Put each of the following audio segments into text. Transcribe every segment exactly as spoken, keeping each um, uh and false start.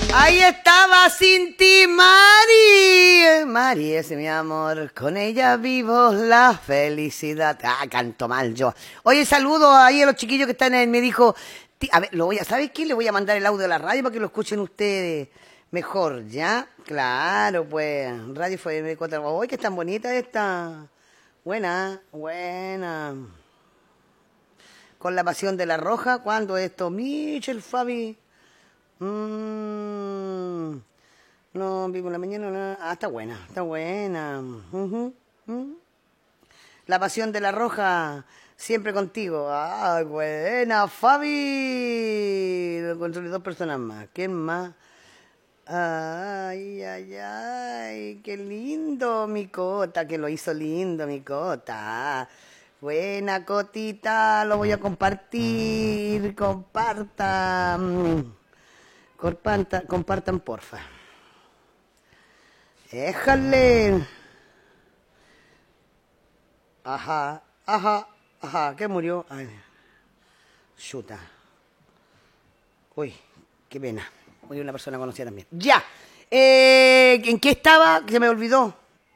Ahí estaba sin ti, Mari. Mari es mi amor, con ella vivo la felicidad. Ah, canto mal yo. Oye, saludo ahí a los chiquillos que están en... Me dijo... A ver, lo voy a... ¿Sabes qué? Le voy a mandar el audio a la radio para que lo escuchen ustedes mejor, ¿ya? Claro, pues. Radio fue de cuatro. ¡Uy, que tan bonita esta! Buena, buena. Con la pasión de la roja, ¿cuándo esto? Michel, Fabi... Mm, no, vivo en la mañana. No. Ah, está buena, está buena. Uh-huh, uh. La pasión de la roja, siempre contigo. Ah, buena, Fabi. Lo encontré dos personas más. ¿Quién más? Ay, ay, ay, qué lindo mi Cota, que lo hizo lindo mi Cota. Buena Cotita, lo voy a compartir. Compartan. Compartan, compartan, porfa. Déjale. Ajá, ajá, ajá. ¿Qué murió? Ay. Chuta. Uy, qué pena. Murió una persona conocida también. Ya. Eh, ¿En qué estaba? Se me olvidó.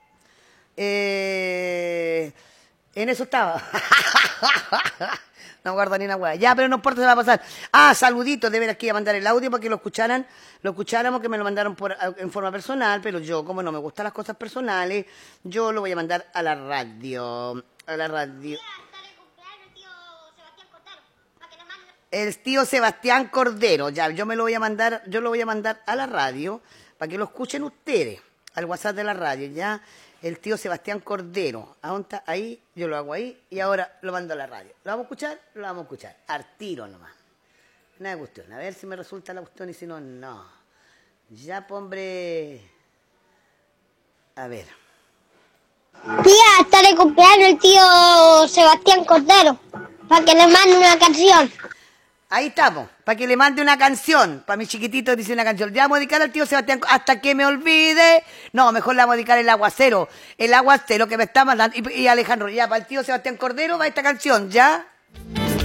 Eh, en eso estaba. No guardo ni una hueá. Ya, pero no importa, se va a pasar. Ah, saluditos, de veras que iba a mandar el audio para que lo escucharan, lo escucháramos, que me lo mandaron por, en forma personal, pero yo, como no me gustan las cosas personales, yo lo voy a mandar a la radio. A la radio. El tío Sebastián Cordero, ya, yo me lo voy a mandar, yo lo voy a mandar a la radio para que lo escuchen ustedes, al WhatsApp de la radio, ya. El tío Sebastián Cordero. Ahí, yo lo hago ahí y ahora lo mando a la radio. ¿Lo vamos a escuchar? Lo vamos a escuchar. Al tiro nomás. Nada de cuestión. A ver si me resulta la cuestión y si no, no. Ya, pues, hombre. A ver. Tía, está de cumpleaños el tío Sebastián Cordero. Para que le mande una canción. Ahí estamos, para que le mande una canción. Para mi chiquitito dice una canción. Ya vamos a dedicar al tío Sebastián hasta que me olvide. No, mejor le vamos a dedicar el aguacero. El aguacero que me está mandando. Y, y Alejandro, ya, para el tío Sebastián Cordero va esta canción, ¿ya?